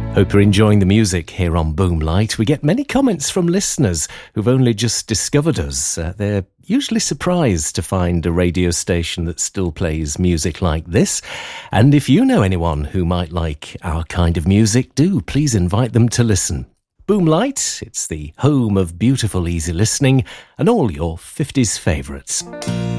Hope you're enjoying the music here on Boomlight. We get many comments from listeners who've only just discovered us. They're usually surprised to find a radio station that still plays music like this. And if you know anyone who might like our kind of music, do please invite them to listen. Boomlight, it's the home of beautiful, easy listening and all your 50s favourites.